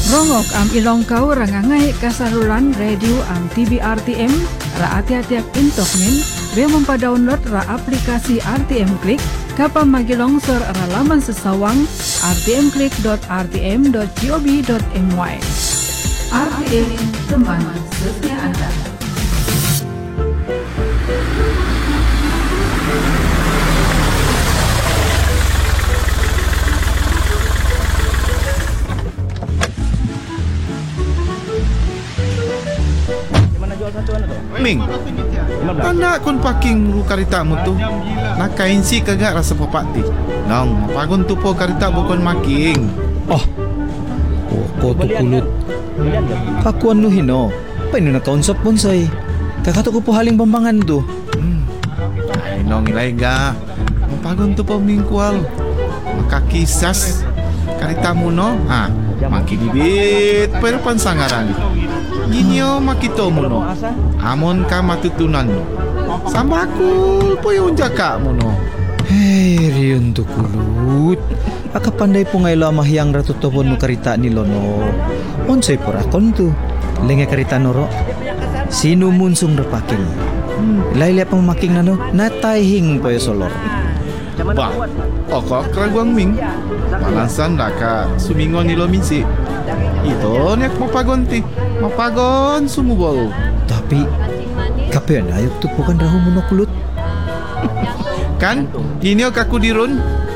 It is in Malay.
Rongok am ilong kau rangangai kasaluran radio am TBRTM ra ati-atiak intokmin be mempa-download ra aplikasi RTM Klik kapam magilongsor ra laman sesawang rtmklik.rtm.go.my. RTM, teman setia Anda. Ming, tanda kon parking ru karita mu tu. Nakain si kagak rasa papati. Nong, mapagon tu po karita bukan making. Oh, ko tu kulut. Kakuan lu hino. Paano na kausap bonsai? Kakato ko po haling bambangan tu. Ay, nong ilay ga. Mapagon tu po mingkwal. Makakisas karita mo no. Ha, makidibit pero pansangaran. Ginyo makito mo no. Amon ka matutunan mo. Sambakul po yung jaka mo no. Hey, riyon tu kulut. Aka pandai po ngay lamahiyang ratutopon no karita ni Lono. Onsay porakon tu. Lenge karita noro. Sino munsong rapaking? Laila pang making na no. Natayhing po yung solor. Ba, oko keraguang Ming. Balansan daka sumingon ni Lominsi. Ito niyak mapagonti. Mapagon sumubol. Tapi, kape na ayok tu po kan rahu mo no kulut. Kan, inyo kaku dirun.